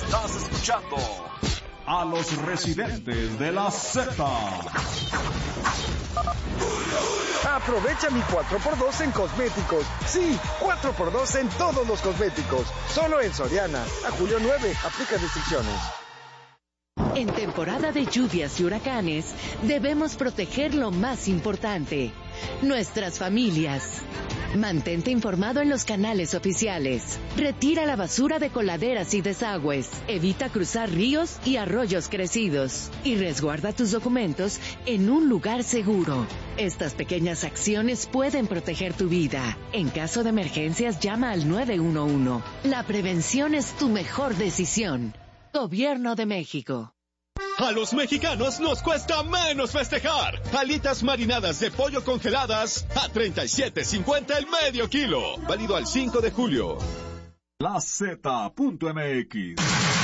Estás escuchando a los residentes de la Z. Aprovecha mi 4x2 en cosméticos. Sí, 4x2 en todos los cosméticos. Solo en Soriana. A julio 9, aplica restricciones. En temporada de lluvias y huracanes, debemos proteger lo más importante, nuestras familias. Mantente informado en los canales oficiales. Retira la basura de coladeras y desagües. Evita cruzar ríos y arroyos crecidos. Y resguarda tus documentos en un lugar seguro. Estas pequeñas acciones pueden proteger tu vida. En caso de emergencias, llama al 911. La prevención es tu mejor decisión. Gobierno de México. A los mexicanos nos cuesta menos festejar. Alitas marinadas de pollo congeladas a $37.50 el medio kilo. Válido al 5 de julio. La Z.mx.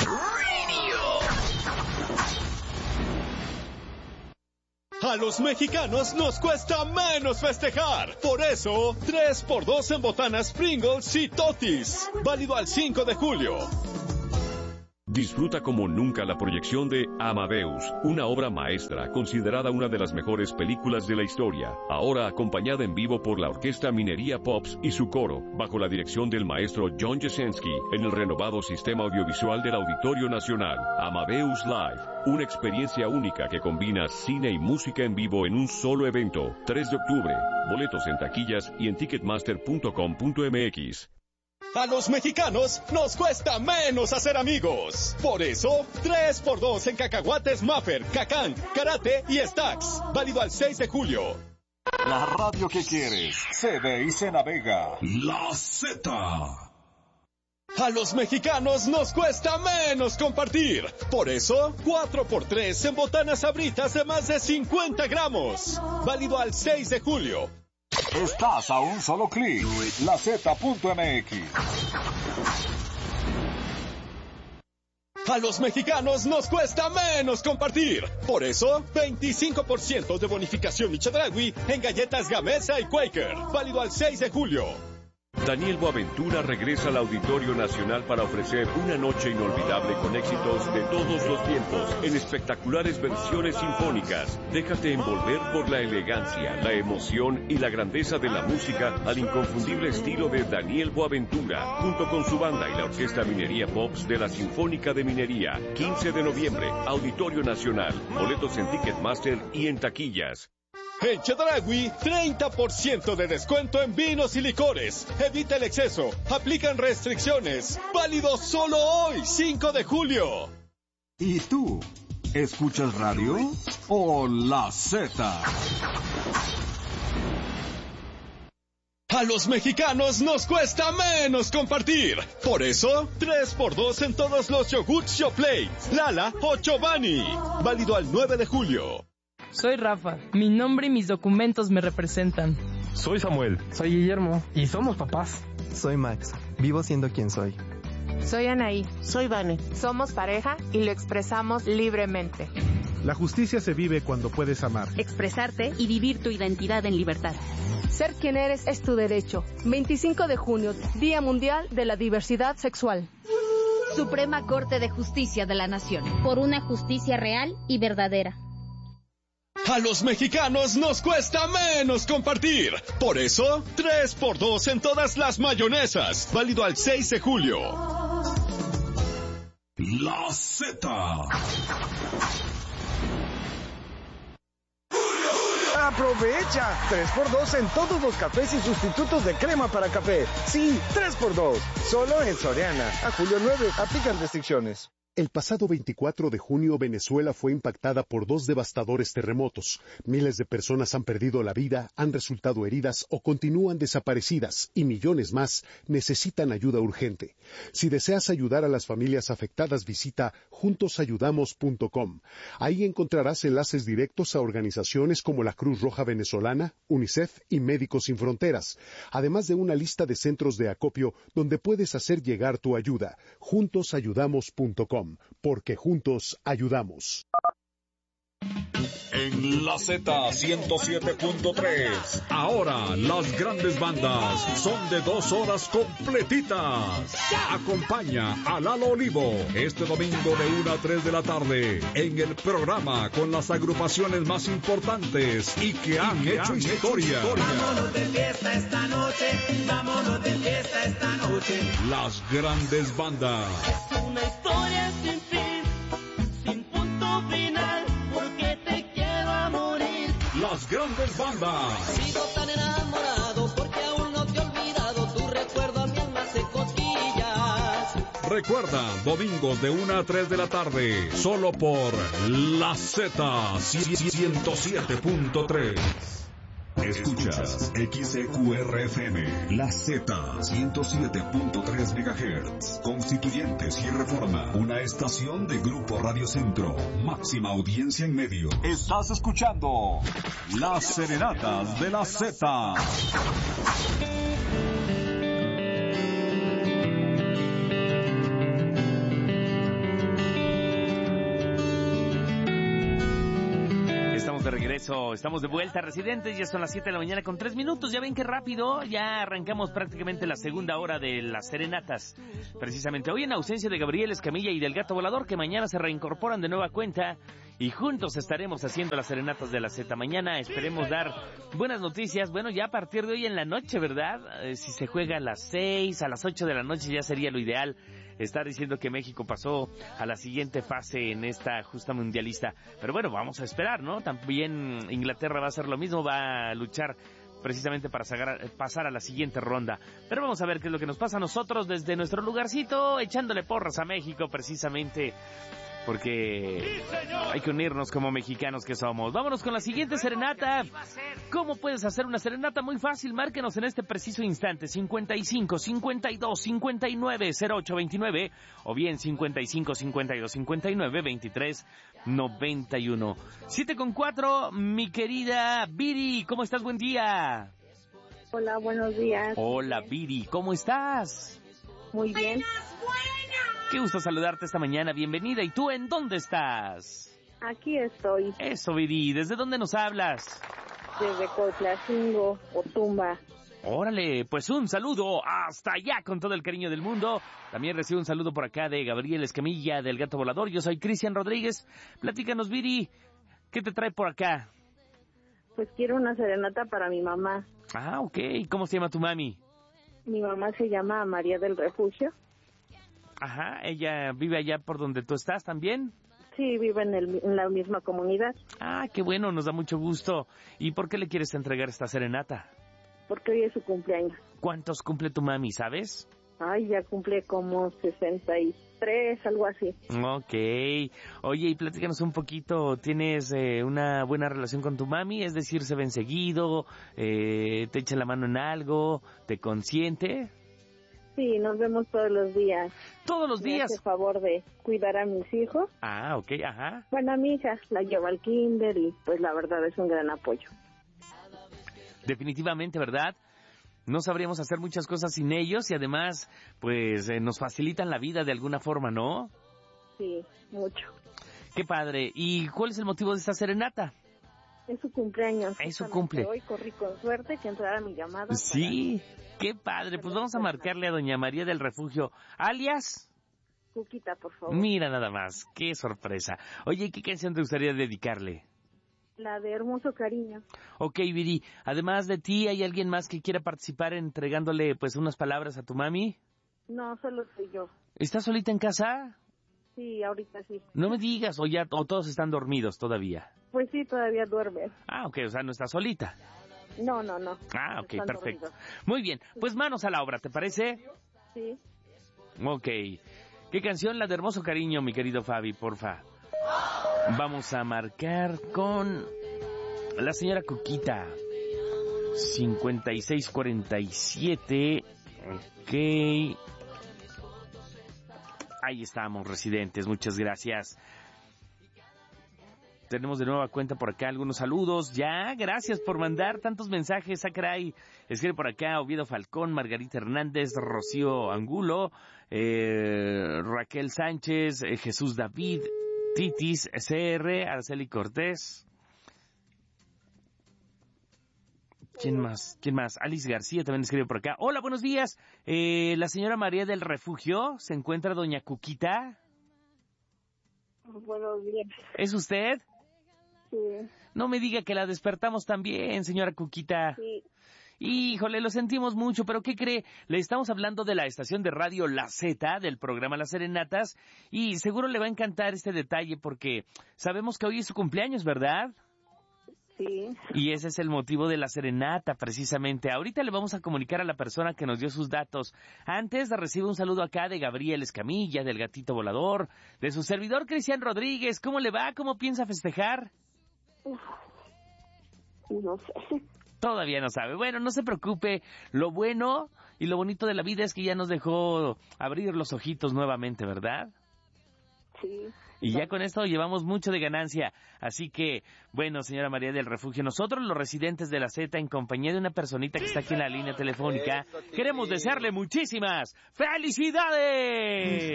A los mexicanos nos cuesta menos festejar. Por eso, 3x2 en botanas Pringles y Totis. Válido al 5 de julio. Disfruta como nunca la proyección de Amadeus, una obra maestra considerada una de las mejores películas de la historia, ahora acompañada en vivo por la Orquesta Minería Pops y su coro, bajo la dirección del maestro John Jasenski, en el renovado sistema audiovisual del Auditorio Nacional. Amadeus Live, una experiencia única que combina cine y música en vivo en un solo evento. 3 de octubre, boletos en taquillas y en ticketmaster.com.mx. A los mexicanos nos cuesta menos hacer amigos. Por eso, 3x2 en cacahuates Maffer, Cacán, Karate y Stax. Válido al 6 de julio. La radio que quieres se ve y se navega. La Z. A los mexicanos nos cuesta menos compartir. Por eso, 4x3 en botanas Sabritas de más de 50 gramos. Válido al 6 de julio. Estás a un solo clic. La Z.mx. A los mexicanos nos cuesta menos compartir. Por eso, 25% de bonificación y Chedraui en galletas Gamesa y Quaker. Válido al 6 de julio. Daniel Boaventura regresa al Auditorio Nacional para ofrecer una noche inolvidable con éxitos de todos los tiempos, en espectaculares versiones sinfónicas. Déjate envolver por la elegancia, la emoción y la grandeza de la música al inconfundible estilo de Daniel Boaventura, junto con su banda y la Orquesta Minería Pops de la Sinfónica de Minería. 15 de noviembre, Auditorio Nacional. Boletos en Ticketmaster y en taquillas. En Chedraui, 30% de descuento en vinos y licores. Evita el exceso. Aplican restricciones. Válido solo hoy, 5 de julio. ¿Y tú? ¿Escuchas radio o la Z? A los mexicanos nos cuesta menos compartir. Por eso, 3x2 en todos los yogurts Yoplait, Lala o Chobani. Válido al 9 de julio. Soy Rafa. Mi nombre y mis documentos me representan. Soy Samuel. Soy Guillermo. Y somos papás. Soy Max. Vivo siendo quien soy. Soy Anaí. Soy Vane. Somos pareja y lo expresamos libremente. La justicia se vive cuando puedes amar, expresarte y vivir tu identidad en libertad. Ser quien eres es tu derecho. 25 de junio, Día Mundial de la Diversidad Sexual. Suprema Corte de Justicia de la Nación. Por una justicia real y verdadera. A los mexicanos nos cuesta menos compartir. Por eso, 3x2 en todas las mayonesas. Válido al 6 de julio. La Z. ¡Aprovecha! 3x2 en todos los cafés y sustitutos de crema para café. Sí, 3x2. Solo en Soriana. A julio 9, aplican restricciones. El pasado 24 de junio, Venezuela fue impactada por 2 devastadores terremotos. Miles de personas han perdido la vida, han resultado heridas o continúan desaparecidas, y millones más necesitan ayuda urgente. Si deseas ayudar a las familias afectadas, visita juntosayudamos.com. Ahí encontrarás enlaces directos a organizaciones como la Cruz Roja Venezolana, UNICEF y Médicos Sin Fronteras, además de una lista de centros de acopio donde puedes hacer llegar tu ayuda. Juntosayudamos.com. Porque juntos ayudamos. En La Z107.3. Ahora las grandes bandas son de 2 horas completitas. Acompaña a Lalo Olivo este domingo de 1 a 3 de la tarde en el programa con las agrupaciones más importantes y que han hecho historia. Vámonos de fiesta esta noche, vámonos de fiesta esta noche. Las grandes bandas. Una historia sin fin, sin punto final, porque te quiero a morir. Las grandes bandas. Sigo tan enamorado porque aún no te he olvidado, tu recuerdo a mi alma hace cosquillas. Recuerda, domingos de 1 a 3 de la tarde, solo por La Z107.3. Escuchas XEQRFM, La Z 107.3 MHz, Constituyentes y Reforma, una estación de Grupo Radio Centro, máxima audiencia en medio. Estás escuchando Las Serenatas de la Z. De regreso, estamos de vuelta, residentes, ya son las 7 de la mañana con 3 minutos, ya ven qué rápido, ya arrancamos prácticamente la segunda hora de las serenatas, precisamente hoy en ausencia de Gabriel Escamilla y del Gato Volador, que mañana se reincorporan de nueva cuenta y juntos estaremos haciendo las serenatas de la Z. Mañana esperemos dar buenas noticias, bueno, ya a partir de hoy en la noche, ¿verdad? Si se juega a las 6, a las 8 de la noche ya sería lo ideal. Estar diciendo que México pasó a la siguiente fase en esta justa mundialista. Pero bueno, vamos a esperar, ¿no? También Inglaterra va a hacer lo mismo, va a luchar precisamente para pasar a la siguiente ronda. Pero vamos a ver qué es lo que nos pasa a nosotros desde nuestro lugarcito, echándole porras a México precisamente, porque hay que unirnos como mexicanos que somos. Vámonos con la siguiente serenata. ¿Cómo puedes hacer una serenata? Muy fácil, márquenos en este preciso instante, 55 52 59 08 29 o bien 55 52 59 23 91. 7:04, mi querida Viri, ¿cómo estás? Buen día. Hola, buenos días. Hola Viri, ¿cómo estás? Muy bien. Qué gusto saludarte esta mañana, bienvenida. ¿Y tú en dónde estás? Aquí estoy. Eso, Viri, ¿desde dónde nos hablas? Desde Coatlacingo, Otumba. Órale, pues un saludo hasta allá con todo el cariño del mundo. También recibo un saludo por acá de Gabriel Escamilla del Gato Volador. Yo soy Cristian Rodríguez. Platícanos, Viri, ¿qué te trae por acá? Pues quiero una serenata para mi mamá. Ah, ok. ¿Cómo se llama tu mami? Mi mamá se llama María del Refugio. Ajá, ¿ella vive allá por donde tú estás también? Sí, vive en la misma comunidad. Ah, qué bueno, nos da mucho gusto. ¿Y por qué le quieres entregar esta serenata? Porque hoy es su cumpleaños. ¿Cuántos cumple tu mami, sabes? Ay, ya cumple como 63, algo así. Ok. Oye, y platícanos un poquito, ¿tienes una buena relación con tu mami? Es decir, ¿se ven seguido? ¿Te echa la mano en algo? ¿Te consiente? Sí, nos vemos todos los días. ¿Todos los días? Me hace favor de cuidar a mis hijos. Ah, ok, ajá. Bueno, a mi hija la llevo al kinder y pues la verdad es un gran apoyo. Definitivamente, ¿verdad? No sabríamos hacer muchas cosas sin ellos y además, pues, nos facilitan la vida de alguna forma, ¿no? Sí, mucho. Qué padre. ¿Y cuál es el motivo de esta serenata? Es su cumpleaños. Es su cumple. Hoy corrí con suerte que entrara mi llamada. Sí, qué padre. Pues vamos a marcarle a doña María del Refugio, alias... Cuquita, por favor. Mira nada más, qué sorpresa. Oye, ¿qué canción te gustaría dedicarle? La de Hermoso Cariño. Ok, Viri, además de ti, ¿hay alguien más que quiera participar entregándole pues unas palabras a tu mami? No, solo soy yo. ¿Estás solita en casa? Sí, ahorita sí. No me digas, o todos están dormidos todavía. Pues sí, todavía duermen. Ah, ok, o sea, no estás solita. No. Ah, ok, están perfecto. dormidos. Muy bien, pues manos a la obra, ¿te parece? Sí. Ok. ¿Qué canción? La de Hermoso Cariño, mi querido Fabi, porfa. Vamos a marcar con la señora Cuquita. 5647. Ok. Ahí estamos, residentes. Muchas gracias. Tenemos de nueva cuenta por acá algunos saludos. Ya, gracias por mandar tantos mensajes. Sacray, escribe por acá Oviedo Falcón, Margarita Hernández, Rocío Angulo, Raquel Sánchez, Jesús David, Titis, CR, Araceli Cortés. ¿Quién más? Alice García también escribe por acá. Hola, buenos días. La señora María del Refugio, ¿se encuentra doña Cuquita? Buenos días. ¿Es usted? Sí. No me diga que la despertamos también, señora Cuquita. Sí. Híjole, lo sentimos mucho, pero ¿qué cree? Le estamos hablando de la estación de radio La Z, del programa Las Serenatas, y seguro le va a encantar este detalle porque sabemos que hoy es su cumpleaños, ¿verdad? Sí. Y ese es el motivo de la serenata, precisamente. Ahorita le vamos a comunicar a la persona que nos dio sus datos. Antes recibe un saludo acá de Gabriel Escamilla, del Gatito Volador, de su servidor Cristian Rodríguez. ¿Cómo le va? ¿Cómo piensa festejar? No sé. Todavía no sabe. Bueno, no se preocupe. Lo bueno y lo bonito de la vida es que ya nos dejó abrir los ojitos nuevamente, ¿verdad? Sí. Y ya con esto llevamos mucho de ganancia. Así que, bueno, señora María del Refugio, nosotros los residentes de la Z, en compañía de una personita que está aquí en la línea telefónica, queremos desearle muchísimas ¡felicidades!